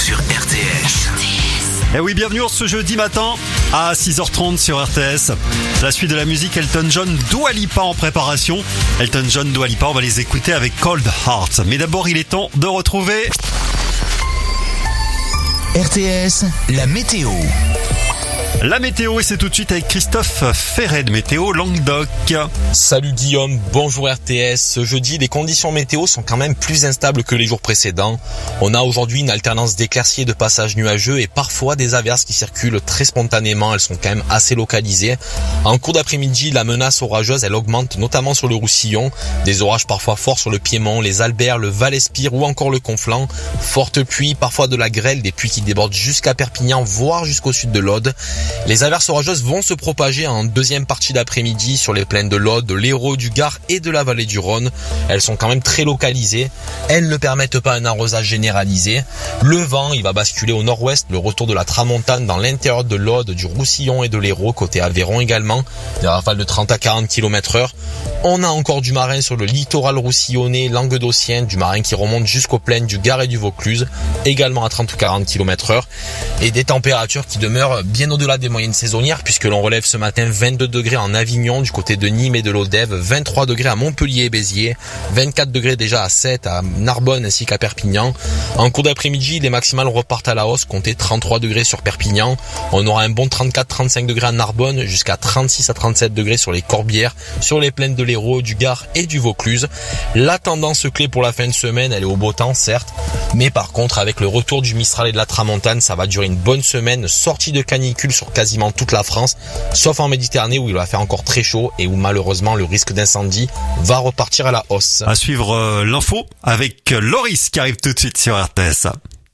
sur RTS. Et oui, bienvenue ce jeudi matin à 6h30 sur RTS. La suite de la musique Elton John, Dua Lipa en préparation. Elton John, Dua Lipa, on va les écouter avec Cold Heart. Mais d'abord, il est temps de retrouver RTS, la météo. La météo, et c'est tout de suite avec Christophe Ferret de Météo Languedoc. Salut Guillaume, bonjour RTS. Ce jeudi, les conditions météo sont quand même plus instables que les jours précédents. On a aujourd'hui une alternance d'éclaircies et de passages nuageux et parfois des averses qui circulent très spontanément. Elles sont quand même assez localisées. En cours d'après-midi, la menace orageuse, elle augmente notamment sur le Roussillon. Des orages parfois forts sur le Piémont, les Alberts, le Val-Espire ou encore le Conflent. Forte pluie, parfois de la grêle, des pluies qui débordent jusqu'à Perpignan, voire jusqu'au sud de l'Aude. Les averses orageuses vont se propager en deuxième partie d'après-midi sur les plaines de l'Aude, de l'Hérault, du Gard et de la vallée du Rhône. Elles sont quand même très localisées. Elles ne permettent pas un arrosage généralisé. Le vent, il va basculer au nord-ouest, le retour de la tramontane dans l'intérieur de l'Aude, du Roussillon et de l'Hérault, côté Aveyron également. Des rafales de 30 à 40 km/h. On a encore du marin sur le littoral roussillonnais, languedocien, du marin qui remonte jusqu'aux plaines du Gard et du Vaucluse, également à 30 ou 40 km/h. Et des températures qui demeurent bien au-delà des moyennes saisonnières, puisque l'on relève ce matin 22 degrés en Avignon du côté de Nîmes et de l'Odève, 23 degrés à Montpellier et Béziers, 24 degrés déjà à Sète, à Narbonne ainsi qu'à Perpignan. En cours d'après-midi, les maximales repartent à la hausse, comptez 33 degrés sur Perpignan. On aura un bon 34-35 degrés à Narbonne, jusqu'à 36 à 37 degrés sur les Corbières, sur les plaines de l'Hérault, du Gard et du Vaucluse. La tendance clé pour la fin de semaine, elle est au beau temps certes, mais par contre avec le retour du Mistral et de la Tramontane, ça va durer une bonne semaine, sortie de canicule sur quasiment toute la France, sauf en Méditerranée où il va faire encore très chaud et où malheureusement le risque d'incendie va repartir à la hausse. À suivre l'info avec Loris qui arrive tout de suite sur RTS.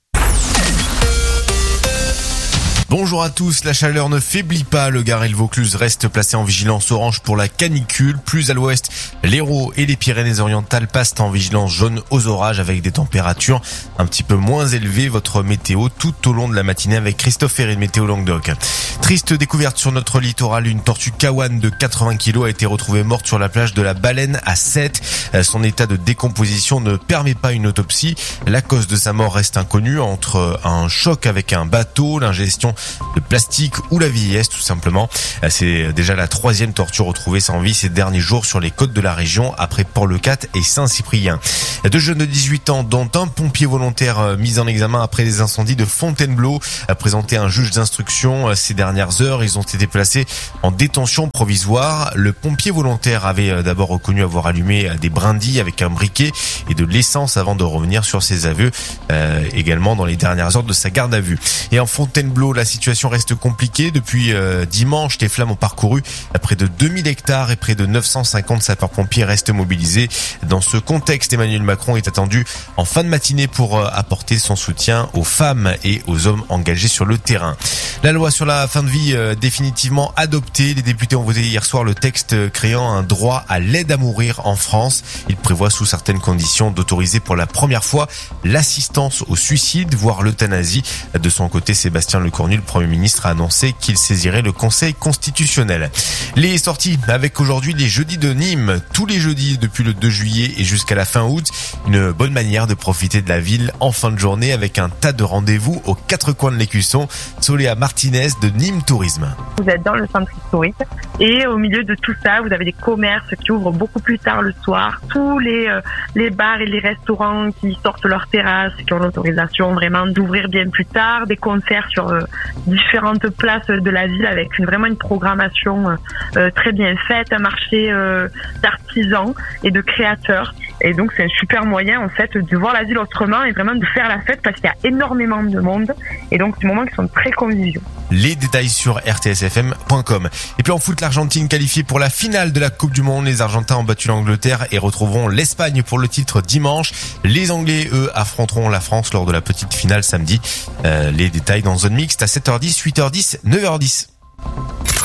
Bonjour à tous, la chaleur ne faiblit pas, le Gard et le Vaucluse restent placés en vigilance orange pour la canicule. Plus à l'ouest, l'Hérault et les Pyrénées-Orientales passent en vigilance jaune aux orages avec des températures un petit peu moins élevées. Votre météo tout au long de la matinée avec Christophe Ferret de Météo Languedoc. Triste découverte sur notre littoral, une tortue kawan de 80 kg a été retrouvée morte sur la plage de la Baleine à Sète. Son état de décomposition ne permet pas une autopsie. La cause de sa mort reste inconnue, entre un choc avec un bateau, l'ingestion de plastique ou la vieillesse tout simplement. C'est déjà la troisième tortue retrouvée sans vie ces derniers jours sur les côtes de la région après Port-le-Cat et Saint-Cyprien. Deux jeunes de 18 ans dont un pompier volontaire mis en examen après les incendies de Fontainebleau a présenté un juge d'instruction ces dernières heures. Ils ont été placés en détention provisoire. Le pompier volontaire avait d'abord reconnu avoir allumé des brindilles avec un briquet et de l'essence avant de revenir sur ses aveux également dans les dernières heures de sa garde à vue. Et en Fontainebleau, la situation reste compliquée. Depuis dimanche, les flammes ont parcouru près de 2000 hectares et près de 950 sapeurs-pompiers restent mobilisés. Dans ce contexte, Emmanuel Macron est attendu en fin de matinée pour apporter son soutien aux femmes et aux hommes engagés sur le terrain. La loi sur la fin de vie définitivement adoptée. Les députés ont voté hier soir le texte créant un droit à l'aide à mourir en France. Il prévoit sous certaines conditions d'autoriser pour la première fois l'assistance au suicide, voire l'euthanasie. De son côté, Sébastien Lecornu, le Premier ministre, a annoncé qu'il saisirait le Conseil constitutionnel. Les sorties avec aujourd'hui les jeudis de Nîmes, tous les jeudis depuis le 2 juillet et jusqu'à la fin août. Une bonne manière de profiter de la ville en fin de journée avec un tas de rendez-vous aux quatre coins de l'Écusson. Soléa Martinez de Nîmes Tourisme. Vous êtes dans le centre historique et au milieu de tout ça, vous avez des commerces qui ouvrent beaucoup plus tard le soir. Tous les bars et les restaurants qui sortent leurs terrasses, qui ont l'autorisation vraiment d'ouvrir bien plus tard. Des concerts sur différentes places de la ville avec vraiment une programmation très bien faite, un marché d'artisans et de créateurs. Et donc c'est un super moyen en fait de voir la ville autrement et vraiment de faire la fête parce qu'il y a énormément de monde et donc des moments qui sont très conviviaux. Les détails sur rtsfm.com. Et puis en foot, l'Argentine qualifiée pour la finale de la Coupe du Monde. Les Argentins ont battu l'Angleterre et retrouveront l'Espagne pour le titre dimanche. Les Anglais, eux, affronteront la France lors de la petite finale samedi. Les détails dans Zone Mixte à 7h10, 8h10, 9h10.